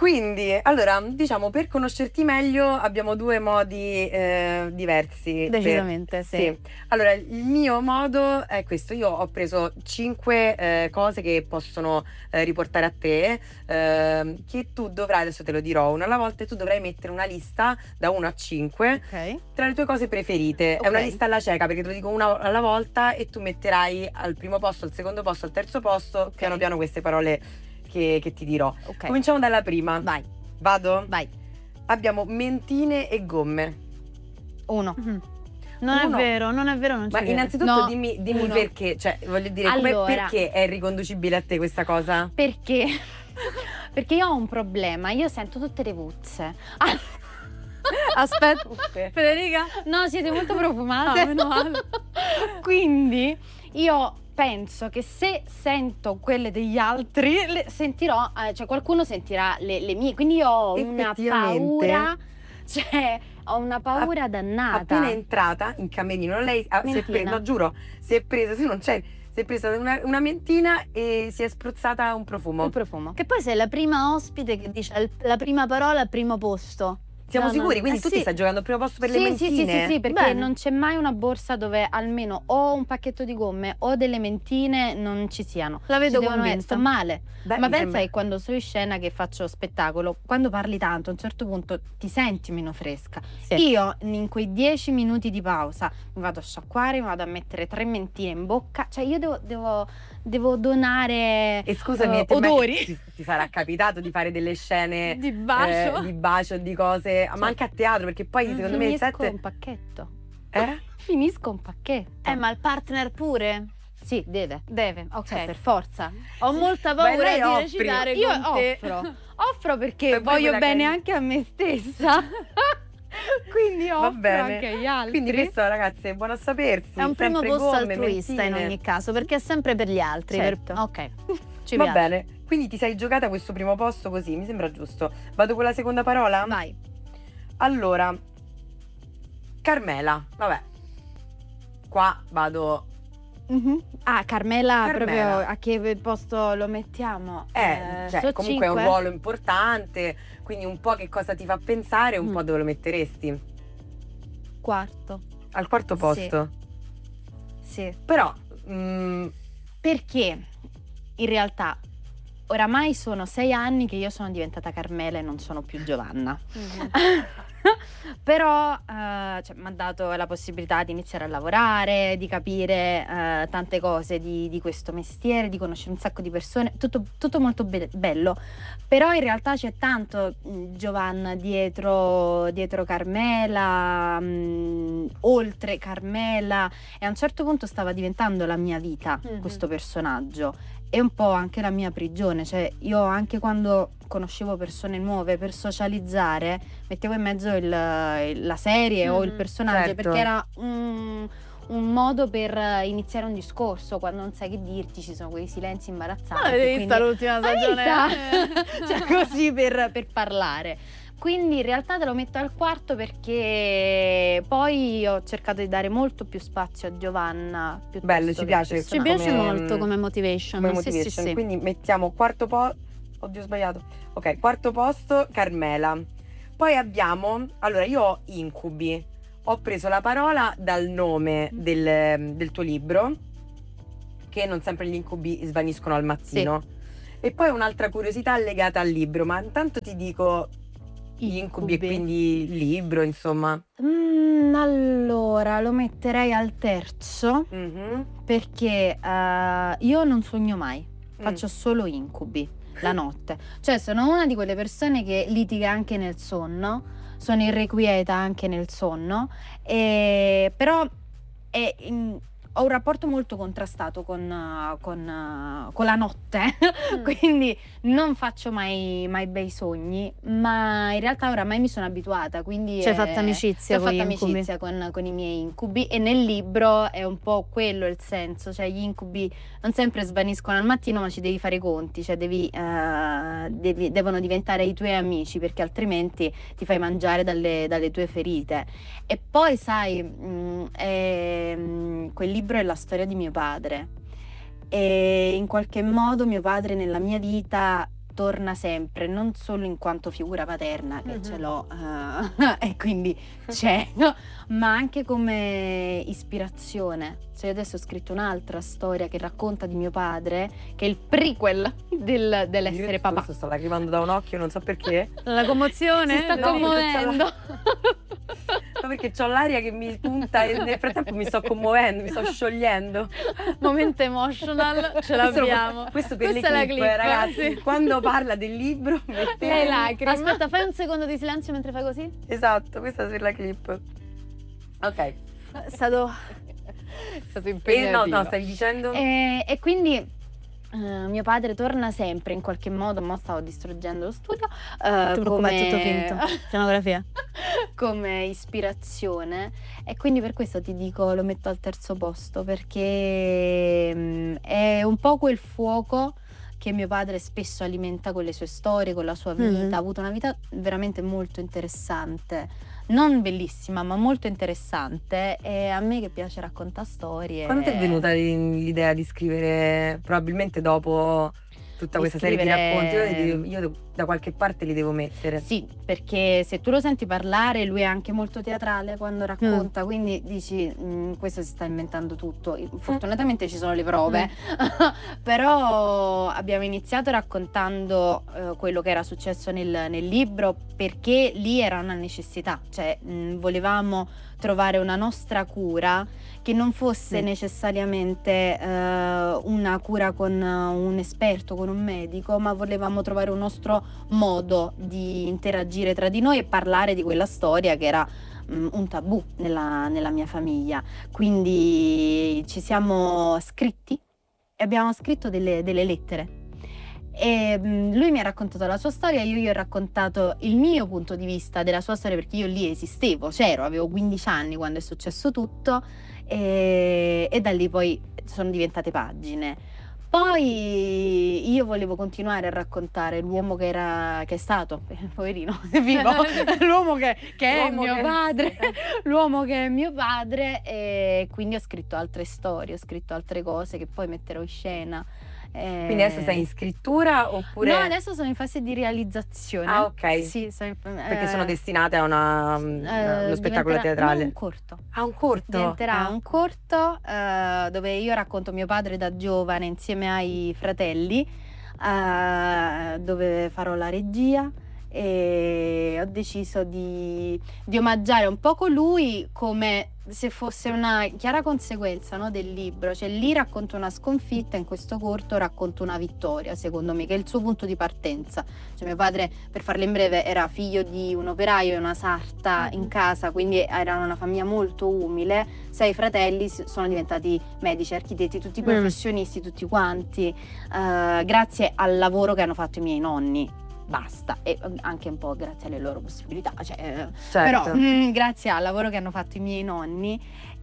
Quindi, allora, diciamo, per conoscerti meglio abbiamo due modi diversi. Decisamente, sì. Allora, il mio modo è questo. Io ho preso 5 cose che possono riportare a te, che tu dovrai, adesso te lo dirò una alla volta, e tu dovrai mettere una lista da 1 a 5 Ok. tra le tue cose preferite. È una Ok. lista alla cieca, perché te lo dico una alla volta e tu metterai al primo posto, al secondo posto, al terzo posto, piano piano queste parole che ti dirò. Ok. Cominciamo dalla prima. Vai, Vado? vai. Abbiamo mentine e gomme. 1. Non è Uno. vero, non ci Ma credo. innanzitutto No, dimmi uno. perché, cioè voglio dire, Allora. perché è riconducibile a te questa cosa? Perché? Perché io ho un problema, io sento tutte le puzze. Aspetta, Federica? No, siete molto profumate. Meno male. Quindi io penso che se sento quelle degli altri, sentirò, cioè qualcuno sentirà le mie. Quindi io ho una Effettivamente. paura, cioè ho una paura dannata. Appena entrata in camerino, lei si è Mentina. presa, no, giuro, si è presa, se non c'è, si è presa una mentina e si è spruzzata un profumo. Il profumo. Che poi sei la prima ospite che dice la prima parola al primo posto. Siamo No, no. sicuri? Quindi tu ti Sì. stai giocando al primo posto per le Sì, mentine? sì, perché Bene. non c'è mai una borsa dove almeno o un pacchetto di gomme o delle mentine non ci siano. La vedo Ci devono convinta. sto male. Beh, Ma mi pensa sembra- che quando sono in scena che faccio spettacolo, quando parli tanto, a un certo punto ti senti meno fresca. Sì. Io in quei 10 minuti di pausa mi vado a sciacquare, mi vado a mettere 3 mentine in bocca, cioè io devo donare E scusami, te mai- odori. ti sarà capitato di fare delle scene Di bacio. di bacio, di cose, ma anche a teatro, perché poi secondo me il Finisco set un pacchetto. eh? Finisco un pacchetto. Ma il partner pure? Sì, deve. Ok. Cioè, per forza. Ho molta Ma paura lei di offri. recitare Io con te. offro perché E poi voglio quella bene che- anche a me stessa. Quindi Va offro bene. anche agli altri. Quindi questo, ragazzi, è buono a sapersi. È un primo sempre posto gomme, altruista in mentine. ogni caso, perché è sempre per gli altri. Certo. Ok. Ci Va piace. bene, quindi ti sei giocata questo primo posto così, mi sembra giusto. Vado con la seconda parola? Vai. Allora, Carmela, vabbè. Qua vado. Ah, Carmela, Carmela. proprio a che posto lo mettiamo? Cioè, so comunque è un 5? ruolo importante, quindi un po' che cosa ti fa pensare, un po' dove lo metteresti. Quarto. Al quarto Sì. posto. Sì. Però, Perché in realtà oramai sono 6 anni che io sono diventata Carmela e non sono più Giovanna. Però mi ha dato la possibilità di iniziare a lavorare, di capire tante cose di questo mestiere, di conoscere un sacco di persone, tutto molto bello. Però in realtà c'è tanto Giovanna dietro Carmela, oltre Carmela, e a un certo punto stava diventando la mia vita questo personaggio. E un po' anche la mia prigione, cioè io anche quando conoscevo persone nuove per socializzare mettevo in mezzo la serie o il personaggio, certo. perché era un modo per iniziare un discorso. Quando non sai che dirti ci sono quei silenzi imbarazzanti. Ma l'hai vista l'ultima Hai stagione? vista? Cioè così per parlare. Quindi in realtà te lo metto al quarto perché poi ho cercato di dare molto più spazio a Giovanna. Bello, ci piace. Ci piace Come- molto come motivation. come Sì, motivation. sì. Quindi mettiamo quarto posto. Oddio, ho sbagliato. Ok, quarto posto, Carmela. Poi abbiamo. Allora, io ho incubi. Ho preso la parola dal nome del tuo libro, che non sempre gli incubi svaniscono al mattino. E poi un'altra curiosità legata al libro, ma intanto ti dico gli incubi e quindi il libro, insomma. Allora lo metterei al terzo Mhm. perché io non sogno mai, faccio solo incubi la notte. Cioè sono una di quelle persone che litiga anche nel sonno, sono irrequieta anche nel sonno, però ho un rapporto molto contrastato con la notte, quindi non faccio mai bei sogni, ma in realtà oramai mi sono abituata, quindi Ci hai fatto amicizia ho con fatto gli incubi. amicizia con i miei incubi, e nel libro è un po' quello il senso, cioè gli incubi non sempre svaniscono al mattino, ma ci devi fare i conti, cioè devono diventare i tuoi amici, perché altrimenti ti fai mangiare dalle tue ferite. E poi sai, quel libro è la storia di mio padre, e in qualche modo mio padre nella mia vita torna sempre, non solo in quanto figura paterna, che ce l'ho e quindi c'è, no? Ma anche come ispirazione. Cioè, adesso ho scritto un'altra storia che racconta di mio padre, che è il prequel dell'essere papà. Sto lacrimando da un occhio, non so perché. La commozione? Si sta No, commuovendo. No, perché c'ho l'aria che mi punta e nel frattempo mi sto commuovendo, mi sto sciogliendo. Momento emotional, ce l'abbiamo. Questo per Questa è le la clip, clip, ragazzi. sì. Quando parla del libro, mettete Le lacrime. Aspetta, fai un secondo di silenzio mentre fai così. Esatto, questa è per la clip. Ok. È stato No, stai dicendo? E quindi mio padre torna sempre in qualche modo, mo stavo distruggendo lo studio, Non ti preoccupare, è tutto finto. Scenografia. come ispirazione, e quindi per questo ti dico lo metto al terzo posto, perché è un po' quel fuoco che mio padre spesso alimenta con le sue storie, con la sua vita. Ha avuto una vita veramente molto interessante, non bellissima ma molto interessante, e a me che piace raccontare storie. Quando ti è venuta l'idea di scrivere, probabilmente dopo tutta Di questa serie di scrivere- racconti, io da qualche parte li devo mettere. Sì, perché se tu lo senti parlare, lui è anche molto teatrale quando racconta, quindi dici questo si sta inventando tutto. Fortunatamente ci sono le prove, però abbiamo iniziato raccontando quello che era successo nel libro, perché lì era una necessità, cioè volevamo trovare una nostra cura che non fosse necessariamente una cura con un esperto, con un medico, ma volevamo trovare un nostro modo di interagire tra di noi e parlare di quella storia che era un tabù nella mia famiglia. Quindi ci siamo scritti e abbiamo scritto delle lettere. E lui mi ha raccontato la sua storia, io gli ho raccontato il mio punto di vista della sua storia, perché io lì esistevo, c'ero, avevo 15 anni quando è successo tutto, e da lì poi sono diventate pagine. Poi io volevo continuare a raccontare l'uomo che è stato, poverino, è vivo, l'uomo che è L'uomo mio che- padre, l'uomo che è mio padre, e quindi ho scritto altre storie, ho scritto altre cose che poi metterò in scena. Quindi adesso sei in scrittura oppure... No, adesso sono in fase di realizzazione. Ah, ok. Sì, Perché sono destinate a uno spettacolo diventerà- teatrale. no, un corto. Ah, un corto? Diventerà Ah. un corto dove io racconto mio padre da giovane insieme ai fratelli, dove farò la regia, e ho deciso di omaggiare un poco lui come se fosse una chiara conseguenza, no, del libro. Cioè lì racconto una sconfitta, in questo corto racconto una vittoria, secondo me, che è il suo punto di partenza. Cioè mio padre, per farla in breve, era figlio di un operaio e una sarta in casa, quindi era una famiglia molto umile. 6 fratelli sono diventati medici, architetti, tutti professionisti, tutti quanti, grazie al lavoro che hanno fatto i miei nonni. Basta, e anche un po' grazie alle loro possibilità, cioè, Certo. però grazie al lavoro che hanno fatto i miei nonni,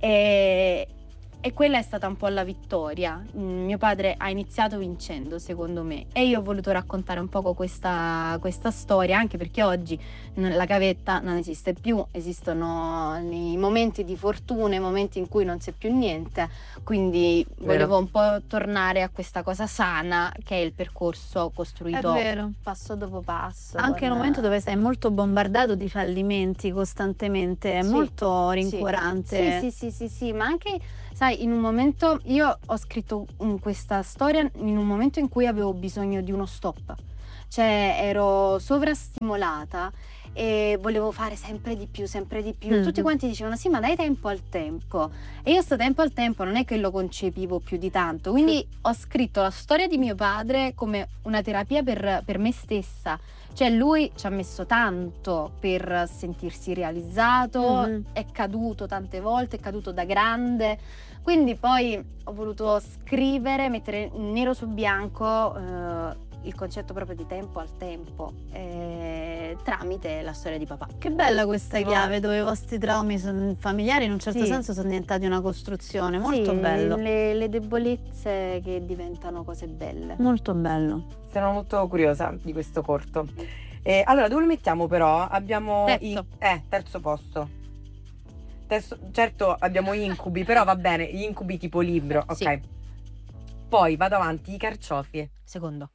e quella è stata un po' la vittoria. Mio padre ha iniziato vincendo, secondo me, e io ho voluto raccontare un poco questa storia, anche perché oggi la gavetta non esiste più, esistono i momenti di fortuna, i momenti in cui non c'è più niente, quindi volevo un po' tornare a questa cosa sana che è il percorso È costruito vero. passo dopo passo. Anche in un momento dove sei molto bombardato di fallimenti costantemente, è Sì, molto rincuorante. Sì, ma anche, sai, in un momento io ho scritto questa storia in un momento in cui avevo bisogno di uno stop, cioè ero sovrastimolata e volevo fare sempre di più. Tutti quanti dicevano sì, ma dai tempo al tempo, e io sto tempo al tempo non è che lo concepivo più di tanto, quindi ho scritto la storia di mio padre come una terapia per me stessa. Cioè lui ci ha messo tanto per sentirsi realizzato, è caduto tante volte, è caduto da grande, quindi poi ho voluto scrivere, mettere nero su bianco il concetto proprio di tempo al tempo, tramite la storia di papà. Che bella questa chiave dove i vostri traumi familiari in un certo Sì. senso sono diventati una costruzione, molto Sì, bello. le debolezze che diventano cose belle. Molto bello. Sono molto curiosa di questo corto. Allora, dove lo mettiamo però? Abbiamo Terzo. terzo posto. Certo abbiamo incubi, però va bene, incubi tipo libro, ok. Sì. Poi vado avanti, i carciofi. Secondo.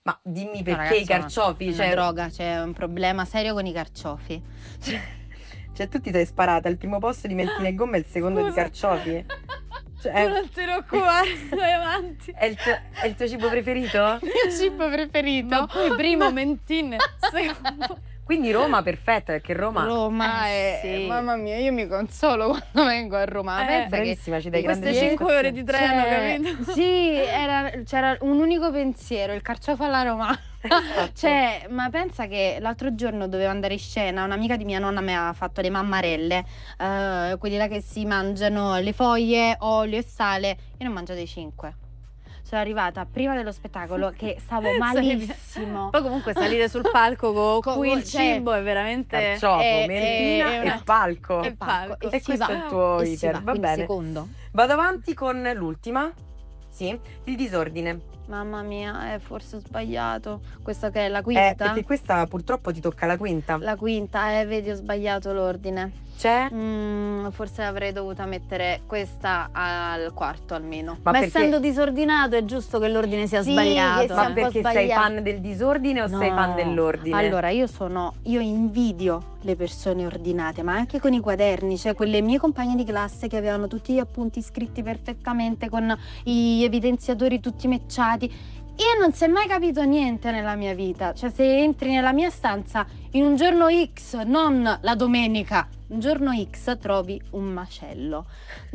Ma dimmi No, perché ragazzi, i carciofi? È una Cioè, droga, c'è un problema serio con i carciofi. cioè, tu ti sei sparata al primo posto di mentine e gomme e il secondo di Scusa. carciofi? Tu Cioè, non te ne occupare, vai avanti. è il tuo cibo preferito? Il mio cibo preferito. Ma poi primo mentine, secondo Quindi Roma perfetta, perché Roma Roma è... sì. Mamma mia, io mi consolo quando vengo a Roma. Pensa che bravissima, ci dai queste grandi 5 ore di treno, capito? Sì, c'era un unico pensiero, il carciofo alla romana. Esatto. Cioè, ma pensa che l'altro giorno dovevo andare in scena, un'amica di mia nonna mi ha fatto le mammarelle, quelli là che si mangiano le foglie, olio e sale. Io ne ho mangiate 5. Sono arrivata prima dello spettacolo che stavo malissimo. Poi comunque salire sul palco con cui il cioè, cibo è veramente... Carciofo, è mentina una- e palco. e palco. E si questo va, è il tuo e si iter, va quindi bene. secondo. Vado avanti con l'ultima. Sì, il disordine. Mamma mia, forse ho sbagliato. Questa che è la quinta? Perché questa purtroppo ti tocca la quinta. La quinta, vedi, ho sbagliato l'ordine. C'è? Forse avrei dovuto mettere questa al quarto almeno. Ma perché- essendo disordinato è giusto che l'ordine sia Sì, sbagliato. che sia Ma un po' perché sei sbagliato. fan del disordine o sei No. fan dell'ordine? Allora, io invidio le persone ordinate, ma anche con i quaderni, cioè quelle mie compagne di classe che avevano tutti gli appunti scritti perfettamente con gli evidenziatori tutti matchati. Io non si è mai capito niente nella mia vita, cioè se entri nella mia stanza in un giorno X, non la domenica, un giorno X trovi un macello.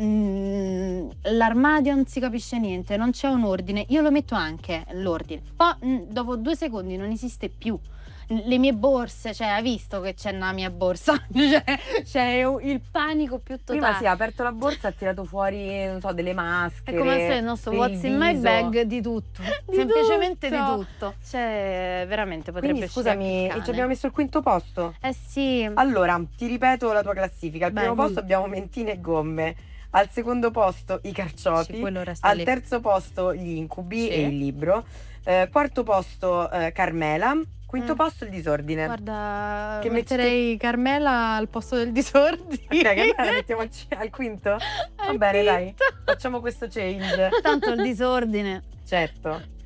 L'armadio non si capisce niente, non c'è un ordine, io lo metto anche l'ordine, poi dopo 2 secondi non esiste più. Le mie borse, cioè hai visto che c'è nella mia borsa? C'è il panico più totale. Prima si è aperto la borsa e ha tirato fuori, non so, delle maschere. È come se il nostro per What's in my viso. bag di tutto. Di Semplicemente tutto. di tutto. Cioè, veramente potrebbe Quindi uscire scusami, anche il e ci cane. abbiamo messo il quinto posto? Eh sì. Allora, ti ripeto la tua classifica. Al Vai. primo posto abbiamo mentine e gomme. Al secondo posto i carciofi. Sì, quello resta Al lì. terzo posto gli incubi Sì. e il libro. Quarto posto Carmela. Quinto Mm. posto il disordine. Guarda, Che metterei Carmela al posto del disordine. Ok, Carmela la mettiamo al quinto? Va Al bene, dai. quinto. Facciamo questo change. Tanto il disordine. Certo.